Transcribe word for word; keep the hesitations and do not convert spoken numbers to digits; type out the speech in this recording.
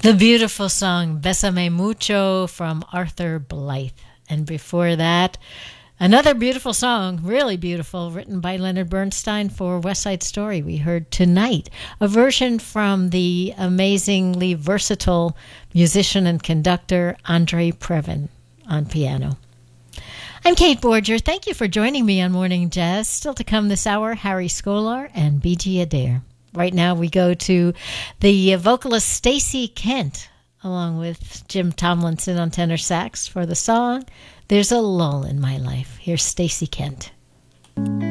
The beautiful song Besame Mucho from Arthur Blythe. And before that, another beautiful song, really beautiful, written by Leonard Bernstein for West Side Story. We heard Tonight, a version from the amazingly versatile musician and conductor Andre Previn on piano. I'm Kate Borger. Thank you for joining me on Morning Jazz. Still to come this hour, Harry Skolar and B G Adair. Right now we go to the vocalist Stacey Kent, along with Jim Tomlinson on tenor sax for the song There's a Lull in My Life. Here's Stacey Kent.